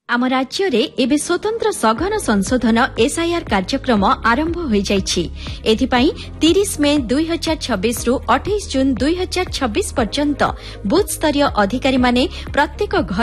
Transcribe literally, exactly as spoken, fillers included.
आम राज्य रे एबे स्वतंत्र सघन संशोधन एसआईआर कार्यक्रम आरंभ हो जाइछि। एथिपाई तीस मे दुई हजार छब्बीस रु अठाईस जून दुई हजार छब्बीस पर्यंत बूथ स्तरीय अधिकारी माने प्रत्येक घर